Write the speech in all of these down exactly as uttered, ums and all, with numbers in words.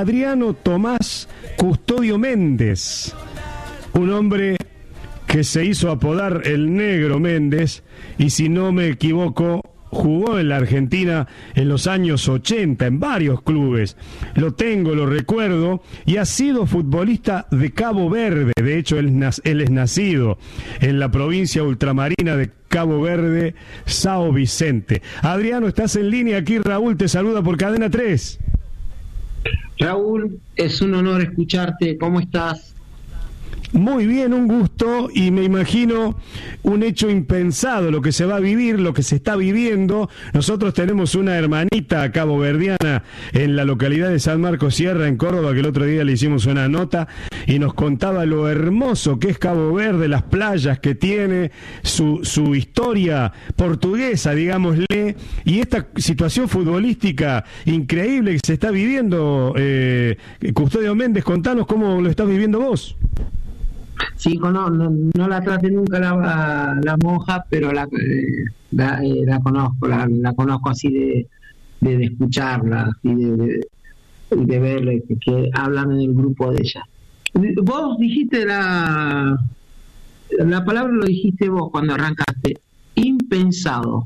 Adriano Tomás Custodio Méndez, un hombre que se hizo apodar el Negro Méndez y, si no me equivoco, jugó en la Argentina en los años ochenta en varios clubes. Lo tengo, lo recuerdo, y ha sido futbolista de Cabo Verde. De hecho, él, él es nacido en la provincia ultramarina de Cabo Verde, Sao Vicente. Adriano, estás en línea aquí. Raúl te saluda por Cadena tres. Raúl, es un honor escucharte. ¿Cómo estás? Muy bien, un gusto, y me imagino un hecho impensado, lo que se va a vivir, lo que se está viviendo. Nosotros tenemos una hermanita caboverdiana en la localidad de San Marcos Sierra, en Córdoba, que el otro día le hicimos una nota y nos contaba lo hermoso que es Cabo Verde, las playas que tiene, su, su historia portuguesa, digámosle, y esta situación futbolística increíble que se está viviendo. eh, Custodio Méndez, contanos cómo lo estás viviendo vos. Sí, no, no, no la traté nunca la, la monja, pero la, eh, la, eh, la conozco, la, la conozco así de, de, de escucharla, y de, de, de ver que, que hablan en el grupo de ella. Vos dijiste la, la palabra, lo dijiste vos cuando arrancaste, impensado.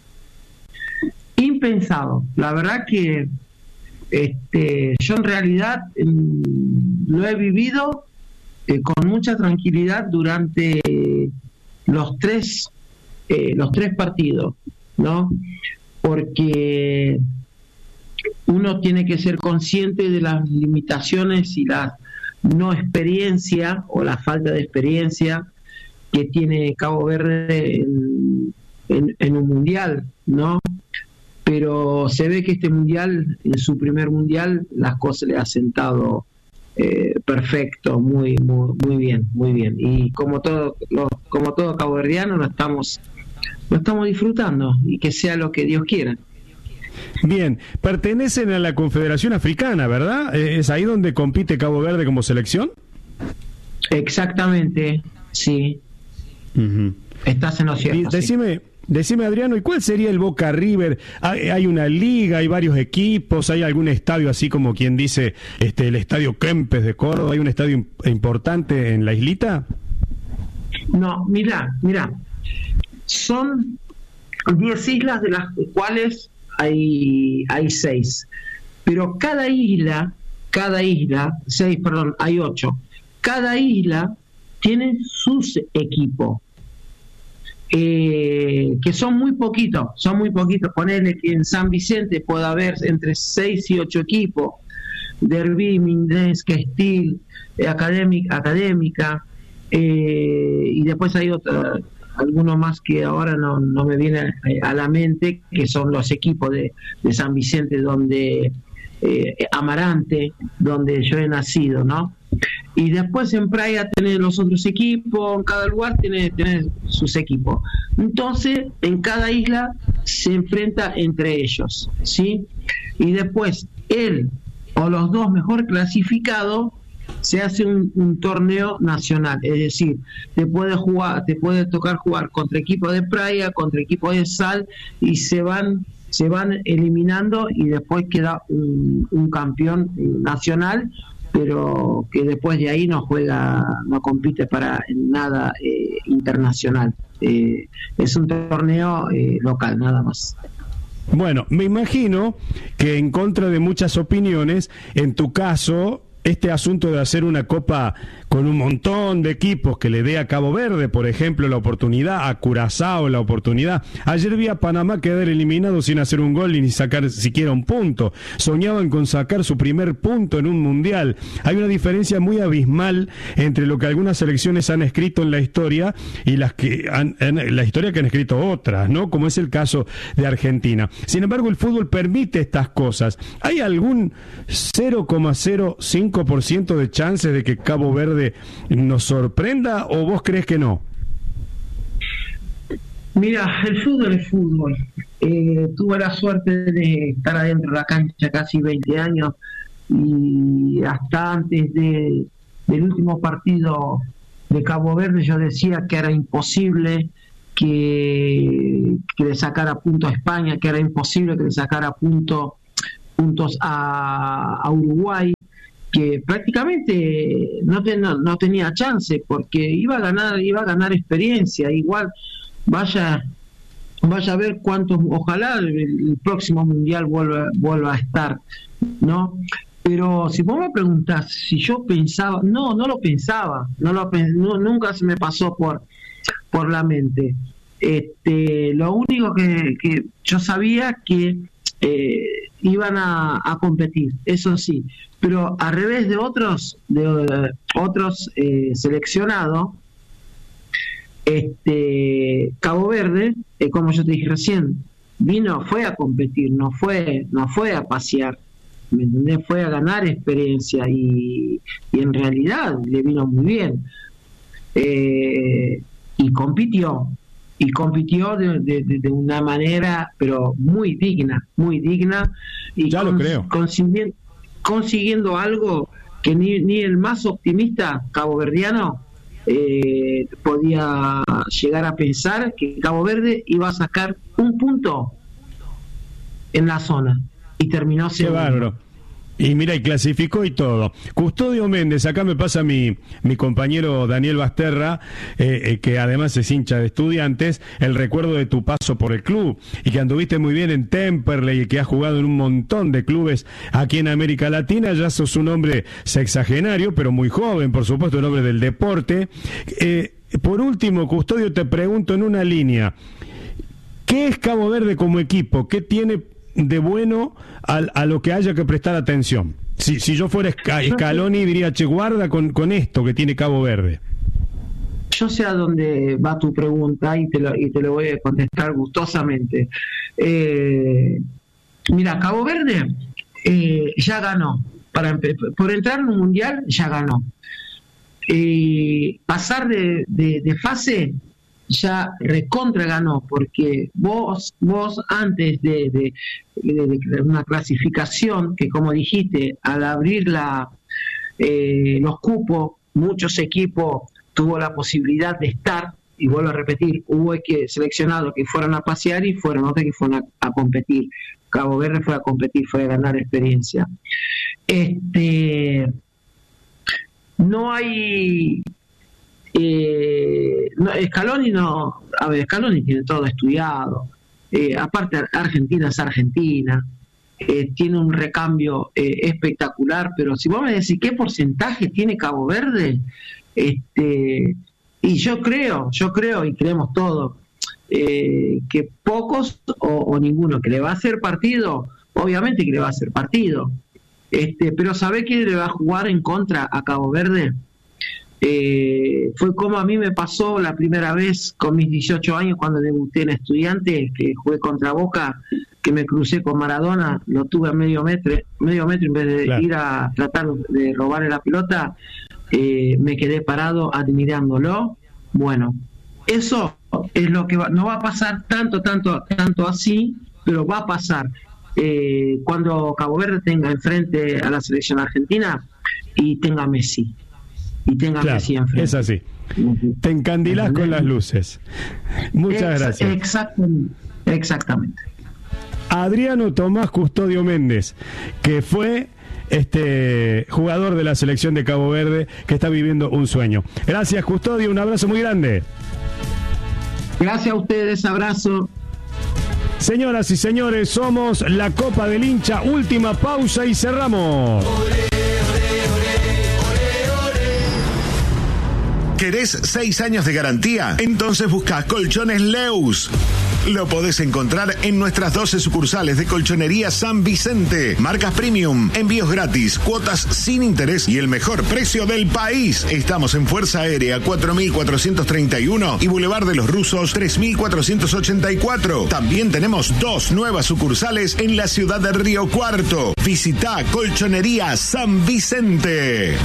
Impensado. La verdad que este, yo en realidad mm, lo he vivido Eh, con mucha tranquilidad durante los tres eh, los tres partidos, ¿no? Porque uno tiene que ser consciente de las limitaciones y la no experiencia o la falta de experiencia que tiene Cabo Verde en, en, en un mundial, ¿no? Pero se ve que este mundial, en su primer mundial, las cosas le ha sentado Eh, perfecto, muy, muy muy bien, muy bien. Y como todo lo, como todo caboverdiano, lo estamos lo estamos disfrutando, y que sea lo que Dios quiera. Bien, pertenecen a la Confederación Africana, ¿verdad? ¿Es ahí donde compite Cabo Verde como selección? Exactamente, sí. Uh-huh. Estás en lo cierto. Decime, sí. Decime, Adriano, ¿y cuál sería el Boca River? ¿Hay, hay una liga, hay varios equipos, hay algún estadio así como quien dice este el Estadio Kempes de Córdoba? ¿Hay un estadio importante en la islita? No, mira, mira, son diez islas, de las cuales hay hay seis, pero cada isla, cada isla, seis, perdón, hay ocho. Cada isla tiene sus equipos. Eh, que son muy poquitos, son muy poquitos. Ponele que en San Vicente pueda haber entre seis y ocho equipos: Derby, Mindés, Questil, eh, Académica, Académica eh, y después hay otro, algunos más que ahora no, no me viene a, a la mente, que son los equipos de, de San Vicente, donde eh, Amarante, donde yo he nacido, ¿no? Y después en Praia tenés los otros equipos, en cada lugar tiene, tiene sus equipos. Entonces, en cada isla se enfrenta entre ellos, ¿sí? Y después, él o los dos mejor clasificados, se hace un, un torneo nacional. Es decir, te puede jugar, te puede tocar jugar contra equipos de Praia, contra equipos de Sal, y se van se van eliminando, y después queda un, un campeón nacional, pero que después de ahí no juega, no compite para nada eh, internacional. Eh, es un torneo eh, local, nada más. Bueno, me imagino que, en contra de muchas opiniones, en tu caso, este asunto de hacer una copa con un montón de equipos que le dé a Cabo Verde, por ejemplo, la oportunidad, a Curazao la oportunidad. Ayer vi a Panamá quedar eliminado sin hacer un gol y ni sacar siquiera un punto. Soñaban con sacar su primer punto en un mundial. Hay una diferencia muy abismal entre lo que algunas selecciones han escrito en la historia y las que han, en la historia que han escrito otras, ¿no? Como es el caso de Argentina. Sin embargo, el fútbol permite estas cosas. ¿Hay algún cero coma cero cinco por ciento de chances de que Cabo Verde nos sorprenda, o vos crees que no? Mira, el fútbol es fútbol. Eh, tuve la suerte de estar adentro de la cancha casi veinte años, y hasta antes de, del último partido de Cabo Verde yo decía que era imposible que, que le sacara puntos a España, que era imposible que le sacara punto, puntos a, a Uruguay. que prácticamente no, ten, no, no tenía chance, porque iba a ganar, iba a ganar experiencia. Igual vaya, vaya a ver cuántos, ojalá el, el próximo mundial vuelva, vuelva a estar, ¿no? Pero si vos me preguntás si yo pensaba, no, no lo pensaba, no lo no, nunca se me pasó por por la mente. Este, lo único que, que yo sabía que eh, iban a, a competir, eso sí, pero al revés de otros de uh, otros eh, seleccionados, este Cabo Verde, eh, como yo te dije recién, vino, fue a competir, no fue, no fue a pasear. ¿Me entendés? Fue a ganar experiencia y, y en realidad le vino muy bien. Eh, y compitió, y compitió de, de, de una manera, pero muy digna, muy digna, y ya cons- lo creo. Consiguiendo, consiguiendo algo que ni, ni el más optimista caboverdiano eh, podía llegar a pensar, que Cabo Verde iba a sacar un punto en la zona. Y terminó Qué bárbaro. Y mira, y clasificó y todo. Custodio Méndez, acá me pasa mi, mi compañero Daniel Basterra, eh, eh, que además es hincha de Estudiantes, el recuerdo de tu paso por el club, y que anduviste muy bien en Temperley, y que has jugado en un montón de clubes aquí en América Latina. Ya sos un hombre sexagenario, pero muy joven, por supuesto, un hombre del deporte. Eh, por último, Custodio, te pregunto en una línea, ¿qué es Cabo Verde como equipo? ¿Qué tiene de bueno a, a lo que haya que prestar atención? Si, si yo fuera Scaloni diría, che, guarda con, con esto que tiene Cabo Verde. Yo sé a dónde va tu pregunta y te lo, y te lo voy a contestar gustosamente. Eh, mira, Cabo Verde eh, ya ganó. Para, por entrar en un mundial ya ganó. Eh, pasar de, de, de fase ya recontra ganó, porque vos vos antes de, de, de, de una clasificación que, como dijiste, al abrir la, eh, los cupos, muchos equipos tuvo la posibilidad de estar, y vuelvo a repetir, hubo que seleccionados que fueron a pasear y fueron otros que fueron a, a competir. Cabo Verde fue a competir, fue a ganar experiencia. Este no hay Eh, no, Scaloni no, a ver, Scaloni tiene todo estudiado, eh, aparte Argentina es Argentina, eh, tiene un recambio eh, espectacular, pero si vos me decís qué porcentaje tiene Cabo Verde, este, y yo creo, yo creo y creemos todos, eh, que pocos o, o ninguno que le va a hacer partido, obviamente que le va a hacer partido, este, pero ¿sabe quién le va a jugar en contra a Cabo Verde? Eh, fue como a mí me pasó la primera vez con mis dieciocho años cuando debuté en Estudiantes, que jugué contra Boca, que me crucé con Maradona, lo tuve a medio metro, medio metro en vez de claro. ir a tratar de robarle la pelota, eh, me quedé parado admirándolo. Bueno, eso es lo que va, no va a pasar tanto, tanto, tanto así, pero va a pasar eh, cuando Cabo Verde tenga enfrente a la selección argentina y tenga Messi. Y tenga claro, Messi enfrente. Es así. Te encandilás con las luces. Muchas Ex- gracias. Exactamente. Exactamente. Adriano Tomás Custodio Méndez, que fue este jugador de la selección de Cabo Verde, que está viviendo un sueño. Gracias, Custodio, un abrazo muy grande. Gracias a ustedes, abrazo. Señoras y señores, somos la Copa del Hincha, última pausa y cerramos. ¿Querés seis años de garantía? Entonces busca Colchones Leus. Lo podés encontrar en nuestras doce sucursales de Colchonería San Vicente. Marcas premium, envíos gratis, cuotas sin interés y el mejor precio del país. Estamos en Fuerza Aérea cuatro mil cuatrocientos treinta y uno y Boulevard de los Rusos tres mil cuatrocientos ochenta y cuatro. También tenemos dos nuevas sucursales en la ciudad de Río Cuarto. Visita Colchonería San Vicente.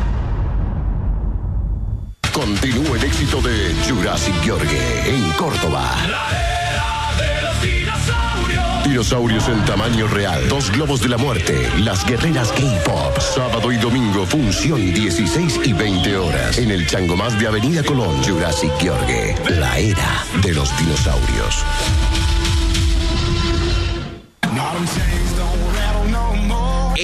Continúa el éxito de Jurassic Gheorghe en Córdoba. La era de los dinosaurios. Dinosaurios en tamaño real. Dos globos de la muerte. Las guerreras K-pop. Sábado y domingo, función dieciséis y veinte horas. En el Changomás de Avenida Colón. Jurassic Gheorghe. La era de los dinosaurios.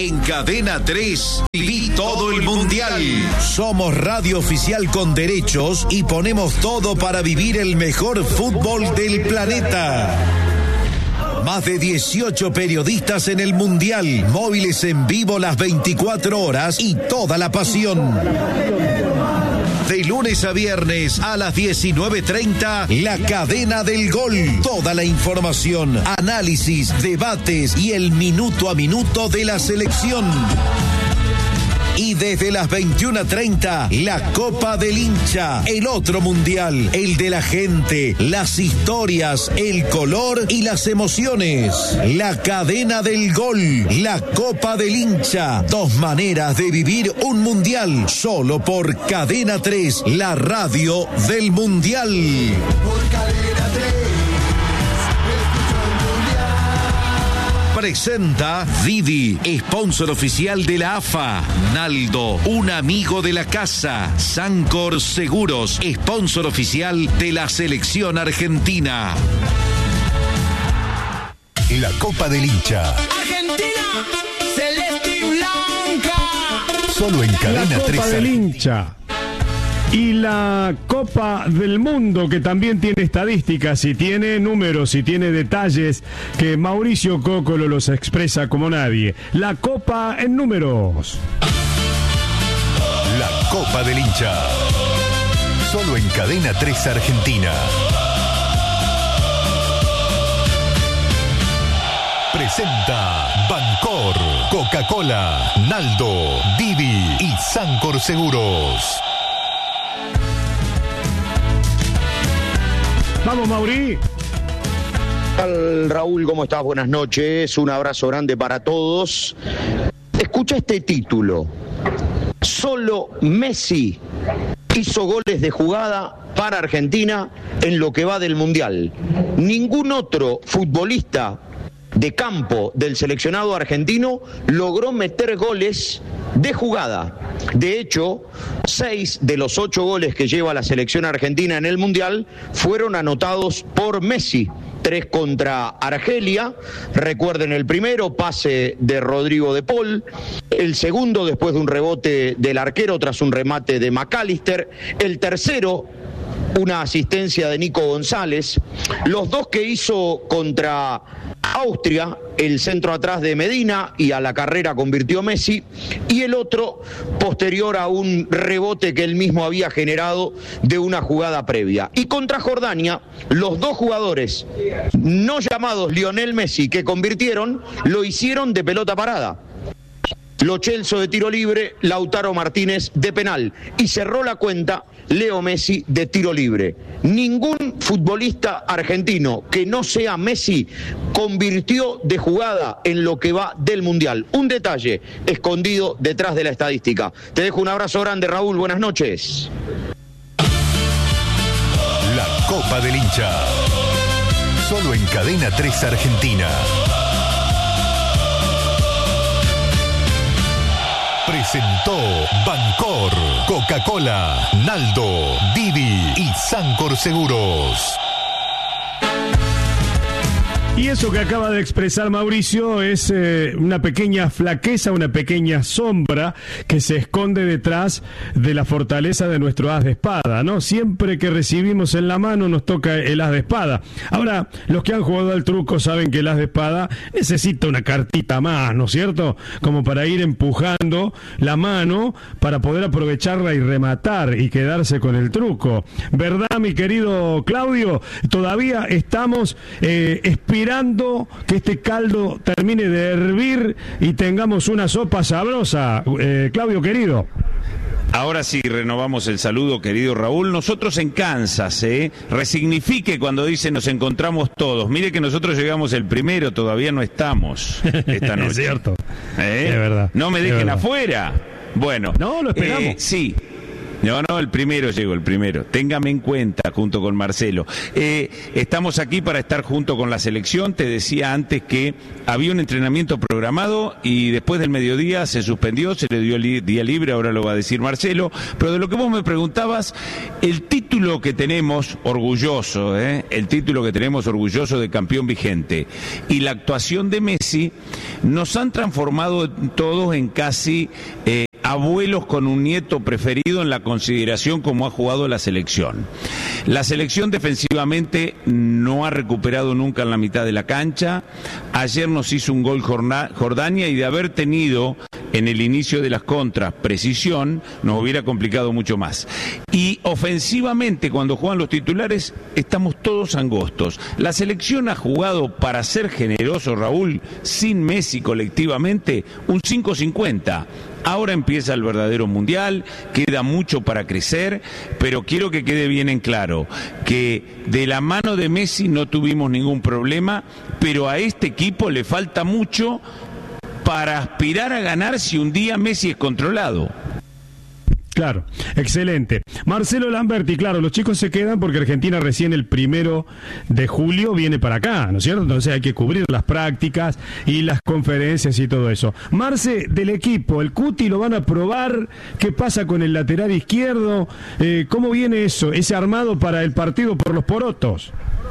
En Cadena tres, viví todo el Mundial. Somos radio oficial con derechos y ponemos todo para vivir el mejor fútbol del planeta. Más de dieciocho periodistas en el Mundial, móviles en vivo las veinticuatro horas y toda la pasión. De lunes a viernes a las diecinueve treinta, La Cadena del Gol. Toda la información, análisis, debates y el minuto a minuto de la selección. Y desde las veintiuna treinta, la Copa del Hincha, el otro mundial, el de la gente, las historias, el color y las emociones. La Cadena del Gol, la Copa del Hincha, dos maneras de vivir un mundial, solo por Cadena tres, la radio del mundial. Por Cadena tres. Presenta Didi, sponsor oficial de la A F A. Naldo, un amigo de la casa. Sancor Seguros, sponsor oficial de la selección argentina. La Copa del Hincha. Argentina, celeste y blanca. Solo en Cadena La Copa tres. del Hincha. Y la Copa del Mundo, que también tiene estadísticas y tiene números y tiene detalles que Mauricio Cócolo los expresa como nadie. La Copa en números. La Copa del Hincha. Solo en Cadena tres Argentina. Presenta Bancor, Coca-Cola, Naldo, Didi y Sancor Seguros. Vamos, Mauri. Raúl, ¿cómo estás? Buenas noches, un abrazo grande para todos. Escucha este título. Solo Messi hizo goles de jugada para Argentina en lo que va del Mundial. Ningún otro futbolista de campo del seleccionado argentino logró meter goles de jugada. De hecho, seis de los ocho goles que lleva la selección argentina en el Mundial fueron anotados por Messi. Tres contra Argelia, recuerden el primero, pase de Rodrigo de Paul, el segundo después de un rebote del arquero tras un remate de McAllister, el tercero, una asistencia de Nico González, los dos que hizo contra Austria, el centro atrás de Medina y a la carrera convirtió Messi, y el otro posterior a un rebote que él mismo había generado de una jugada previa. Y contra Jordania, los dos jugadores no llamados Lionel Messi que convirtieron, lo hicieron de pelota parada. Lo Celso de tiro libre, Lautaro Martínez de penal. Y cerró la cuenta Leo Messi de tiro libre. Ningún futbolista argentino que no sea Messi convirtió de jugada en lo que va del Mundial. Un detalle escondido detrás de la estadística. Te dejo un abrazo grande, Raúl. Buenas noches. La Copa del Hincha. Solo en Cadena tres Argentina. Presentó Bancor, Coca-Cola, Naldo, Didi y Sancor Seguros. Y eso que acaba de expresar Mauricio es eh, una pequeña flaqueza, una pequeña sombra que se esconde detrás de la fortaleza de nuestro as de espada, ¿no? Siempre que recibimos en la mano nos toca el as de espada. Ahora, los que han jugado al truco saben que el as de espada necesita una cartita más, ¿no es cierto? Como para ir empujando la mano para poder aprovecharla y rematar y quedarse con el truco. ¿Verdad, mi querido Claudio? Todavía estamos eh, esperando que este caldo termine de hervir y tengamos una sopa sabrosa, eh, Claudio querido. Ahora sí, renovamos el saludo, querido Raúl. Nosotros en Kansas, ¿eh? Resignifique cuando dice nos encontramos todos. Mire que nosotros llegamos el primero, todavía no estamos esta noche. Es cierto, ¿Eh? es verdad. No me dejen verdad. afuera. Bueno. No, lo esperamos. Eh, sí. No, no, el primero llegó, el primero. Téngame en cuenta, junto con Marcelo. Eh, estamos aquí para estar junto con la selección. Te decía antes que había un entrenamiento programado y después del mediodía se suspendió, se le dio li- día libre, ahora lo va a decir Marcelo. Pero de lo que vos me preguntabas, el título que tenemos, orgulloso, ¿eh? el título que tenemos orgulloso de campeón vigente, y la actuación de Messi, nos han transformado todos en casi eh, abuelos con un nieto preferido en la consideración como ha jugado la selección. La selección defensivamente no ha recuperado nunca en la mitad de la cancha. Ayer nos hizo un gol Jordania y de haber tenido en el inicio de las contras precisión, nos hubiera complicado mucho más. Y ofensivamente, cuando juegan los titulares, estamos todos angostos. La selección ha jugado, para ser generoso, Raúl, sin Messi colectivamente, un cinco cincuenta. Ahora empieza el verdadero mundial, queda mucho para crecer, pero quiero que quede bien en claro que de la mano de Messi no tuvimos ningún problema, pero a este equipo le falta mucho para aspirar a ganar si un día Messi es controlado. Claro, excelente. Marcelo Lamberti, claro, los chicos se quedan porque Argentina recién el primero de julio viene para acá, ¿no es cierto? Entonces hay que cubrir las prácticas y las conferencias y todo eso. Marce, del equipo, el Cuti lo van a probar, ¿qué pasa con el lateral izquierdo? Eh, ¿Cómo viene eso, ese armado para el partido por los porotos?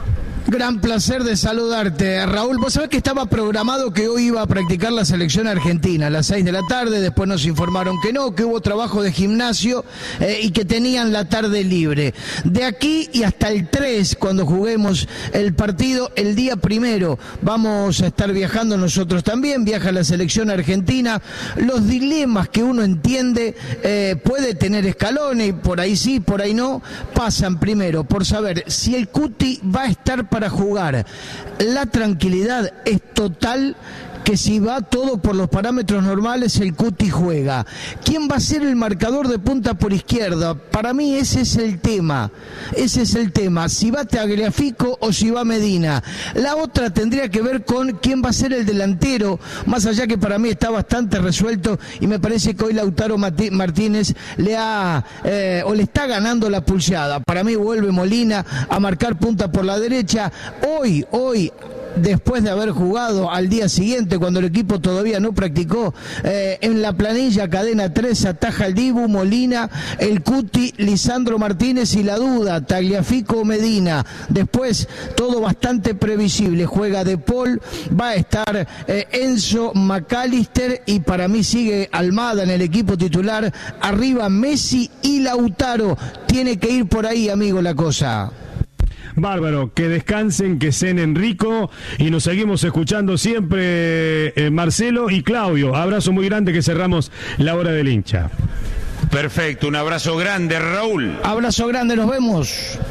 Gran placer de saludarte, Raúl. Vos sabés que estaba programado que hoy iba a practicar la selección argentina a las seis de la tarde, después nos informaron que no, que hubo trabajo de gimnasio eh, y que tenían la tarde libre. De aquí y hasta el tres, cuando juguemos el partido, el día primero, vamos a estar viajando nosotros también, viaja la selección argentina. Los dilemas que uno entiende, eh, puede tener Scaloni, por ahí sí, por ahí no, pasan primero por saber si el Cuti va a estar para jugar. La tranquilidad es total que si va todo por los parámetros normales, el Cuti juega. ¿Quién va a ser el marcador de punta por izquierda? Para mí ese es el tema. Ese es el tema. Si va Tagliafico o si va Medina. La otra tendría que ver con quién va a ser el delantero, más allá que para mí está bastante resuelto y me parece que hoy Lautaro Martínez le ha eh, o le está ganando la pulseada. Para mí vuelve Molina a marcar punta por la derecha. Hoy, hoy... después de haber jugado al día siguiente, cuando el equipo todavía no practicó, eh, en la planilla Cadena tres ataja el Dibu, Molina, el Cuti, Lisandro Martínez y la duda, Tagliafico o Medina. Después, todo bastante previsible, juega De Paul, va a estar eh, Enzo, McAllister y para mí sigue Almada en el equipo titular, arriba Messi y Lautaro. Tiene que ir por ahí, amigo, la cosa. Bárbaro, que descansen, que cenen rico y nos seguimos escuchando siempre, eh, Marcelo y Claudio. Abrazo muy grande, que cerramos la hora del hincha. Perfecto, un abrazo grande, Raúl. Abrazo grande, nos vemos.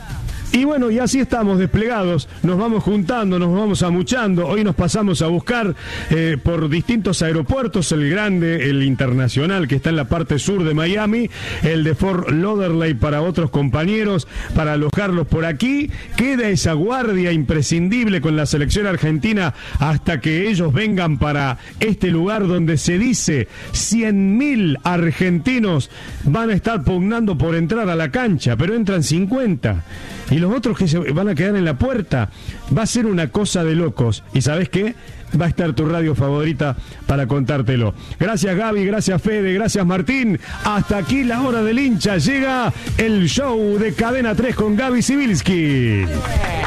Y bueno, y así estamos desplegados, nos vamos juntando, nos vamos amuchando. Hoy nos pasamos a buscar eh, por distintos aeropuertos, el grande, el internacional que está en la parte sur de Miami, el de Fort Lauderdale para otros compañeros, para alojarlos por aquí. Queda esa guardia imprescindible con la selección argentina hasta que ellos vengan para este lugar donde se dice cien mil argentinos van a estar pugnando por entrar a la cancha, pero entran cincuenta. Y los otros que se van a quedar en la puerta, va a ser una cosa de locos. ¿Y sabes qué? Va a estar tu radio favorita para contártelo. Gracias Gaby, gracias Fede, gracias Martín. Hasta aquí la hora del hincha. Llega el show de Cadena tres con Gaby Sibilski.